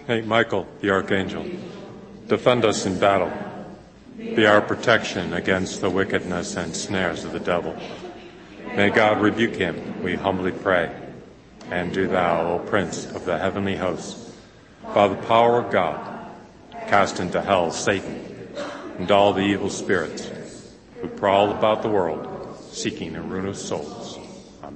Saint Michael, the Archangel, defend us in battle. Be our protection against the wickedness and snares of the devil. May God rebuke him, we humbly pray. And do thou, O Prince of the heavenly hosts, by the power of God, cast into hell Satan and all the evil spirits who prowl about the world seeking a ruinous soul.